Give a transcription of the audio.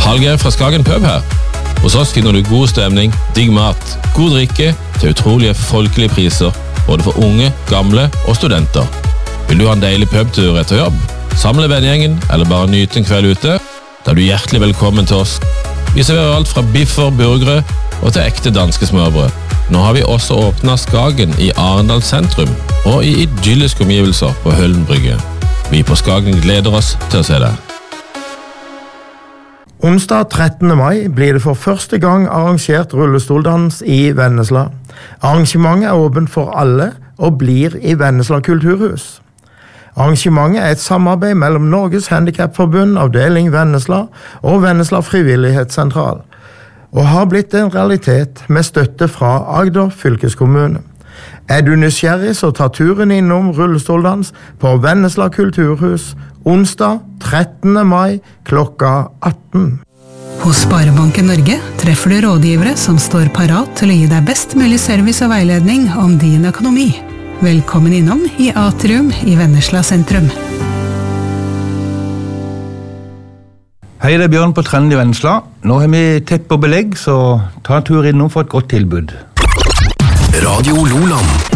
Hallgeir fra Skagen Pub her. Hos oss finner du god stemning, digg mat, god drikke til utrolige folkelige priser, både for unge, gamle og studenter. Vil du ha en deilig pubtur etter jobb? Samle vennegjengen eller bare nyte en kveld ute? Da er du hjertelig velkommen til oss. Vi serverer alt fra biffer, burgere og til ekte danske smørbrød. Nå har vi også åpnet Skagen i Arendal sentrum og i idylliske omgivelser på Høllen brygge. Vi på Skagen gleder oss til å se deg. Onsdag 13. mai blir det for første gang arrangert rullestoldans i Vennesla. Arrangementet er åpent for alle og blir i Vennesla kulturhus. Arrangementet er et samarbeid mellom Norges Handicapforbund, avdeling Vennesla og Vennesla Frivillighetssentral, og har blitt en realitet med støtte fra Agder fylkeskommune. Er du nysgjerrig, så ta turen innom rullestoldans på Vennesla kulturhus onsdag 13. mai klokka 18. Hos Sparebanken Norge treffer du rådgivere som står parat til å gi deg best mulig service og veiledning om din økonomi. Velkommen innom i Atrium i Vennesla sentrum. Hei, det er Bjørn på Trend i Vennesla. Nå har vi tepp og belegg, så ta en tur innom for et godt tilbud. Radio Loland.